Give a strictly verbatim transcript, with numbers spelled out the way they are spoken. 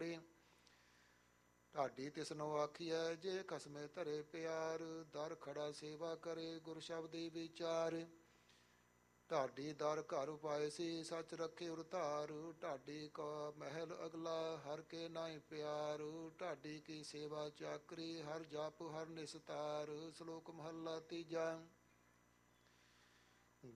ਪੜੇ। ਢਾਡੀ ਤਿਸਨੋ ਆਖੀਐ ਜੇ ਖਸਮੇ ਧਰੇ ਪਿਆਰ, ਦਰ ਖੜਾ ਸੇਵਾ ਕਰੇ ਗੁਰ ਸ਼ਬਦੀ ਵਿਚਾਰ। ਢਾਡੀ ਦਰ ਘਰ ਉਪਾਏ ਸੀ ਸੱਚ ਰੱਖੇ ਉਰਤਾਰ, ਢਾਡੀ ਕਾ ਮਹਿਲ ਅਗਲਾ ਹਰ ਕੇ ਨਾਹੀਂ ਪਿਆਰ। ਢਾਡੀ ਕੀ ਸੇਵਾ ਚਾਕਰੀ ਹਰ ਜਪ ਹਰ ਨਿਸਤਾਰ, ਸ਼ਲੋਕ ਮਹੱਲਾ ਤੀਜਾ।